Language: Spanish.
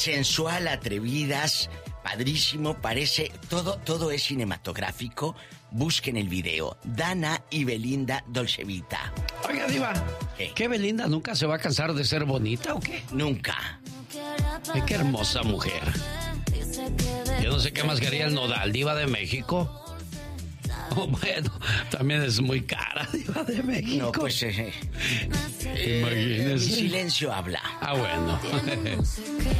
sensual, atrevidas, padrísimo, parece, todo es cinematográfico. Busquen el video, Dana y Belinda Dolce Vita. Oiga, Diva, ¿qué Belinda nunca se va a cansar de ser bonita o qué? Nunca. Qué hermosa mujer. Yo no sé qué más quería el Nodal, Diva de México. Oh, bueno, también es muy cara, Diva de México. No, pues... Imagínese. Mi silencio habla. Ah, bueno.